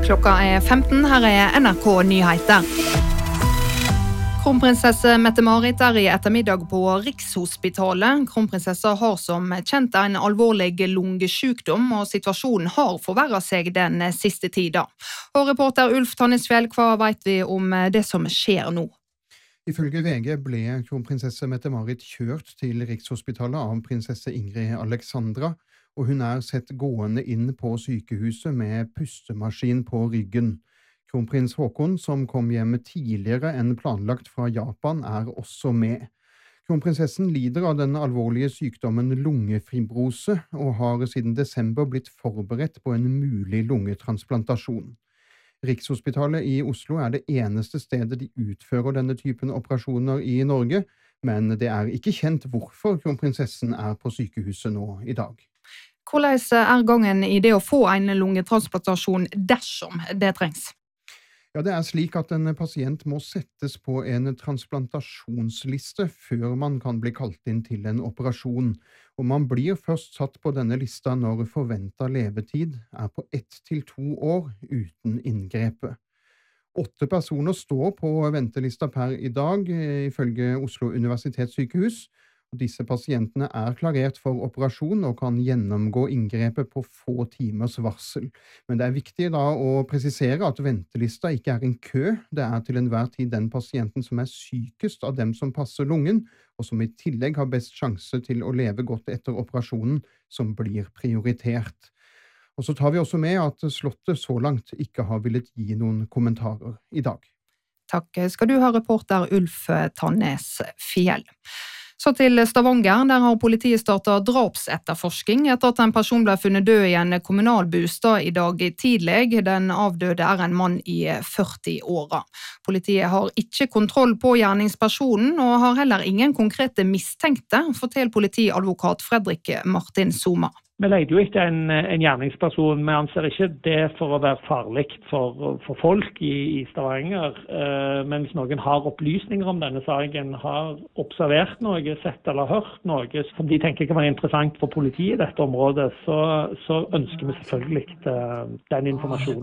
Klokka 15, her NRK Nyheter. Kronprinsesse Mette-Marit i ettermiddag på Rikshospitalet. Kronprinsessa har som kjent en alvorlig lungesykdom, og situasjonen har forverret seg den siste tiden. Og reporter Ulf Tannesfjell, hva vet vi om det som skjer nå? Ifølge VG ble kronprinsesse Mette-Marit kjørt til Rikshospitalet av prinsesse Ingrid Alexandra, og hun sett gående inn på sykehuset med pustemaskin på ryggen. Kronprins Haakon, som kom hjem tidligere enn planlagt fra Japan, også med. Kronprinsessen lider av den alvorlige sykdommen lungefibrose, og har siden desember blitt forberedt på en mulig lungetransplantasjon. Rikshospitalet i Oslo det eneste stedet de utfører denne typen operasjoner i Norge, men det ikke kjent hvorfor kronprinsessen på sykehuset nå i dag. Hvordan gangen i det å få en lungetransplantasjon dersom det trengs? Ja, det slik at en pasient må settes på en transplantasjonsliste før man kan bli kalt inn til en operasjon, og man blir først satt på denne lista når forventet levetid på 1 til 2 år uten inngrepet. 8 personer står på ventelista per i dag, ifølge Oslo Universitetssykehus. Disse pasientene klarert for operasjon og kan gjennomgå inngrepet på få timers varsel. Men det viktig da å presisere at ventelista ikke en kø, det til enhver tid den pasienten som sykest av dem som passer lungen, og som i tillegg har best sjanse til å leve godt etter operasjonen, som blir prioritert. Og så tar vi også med at Slottet så langt ikke har villet gi noen kommentarer i dag. Takk skal du ha, reporter Ulf Tannesfjell. Så til Stavanger, der har politiet startet drapsetterforsking etter at en person ble funnet død i en kommunalbostad i dag tidlig. Den avdøde en mann i 40-åra. Politiet har ikke kontroll på gjerningspersonen og har heller ingen konkrete mistenkte, forteller politiadvokat Fredrik Martin Soma. Vi leter jo etter en gjerningsperson, vi anser ikke det for å være farlig for folk i Stavanger. Men hvis noen har opplysninger om denne saken, har observert noe, sett eller hørt noe som de tenker kan være interessant for politiet i dette området, så ønsker vi selvfølgelig den informasjonen.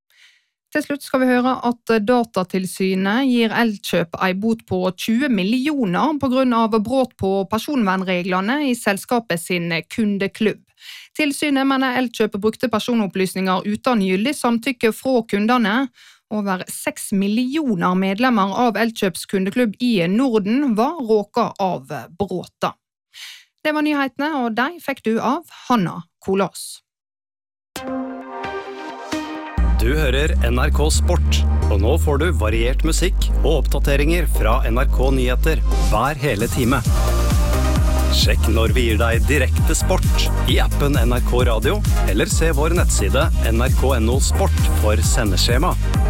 Til slutt skal vi høre at Datatilsynet gir Elkjøp en bot på 20 millioner på grunn av brudd på personvernreglene i selskapet sin kundeklubb. Tilsynet mener Elkjøp brukte personopplysninger uten gyldig samtykke fra kundene. Over 6 millioner medlemmer av Elkjøps kundeklubb i Norden var råket av bråta. Det var nyhetene, og de fikk du av Hanna Kolas. Du hører NRK Sport, og nå får du variert musikk og oppdateringer fra NRK Nyheter hver hele time. Sjekk når vi gir deg direkte sport i appen NRK Radio, eller se vår nettside nrk.no sport for sendeskjema.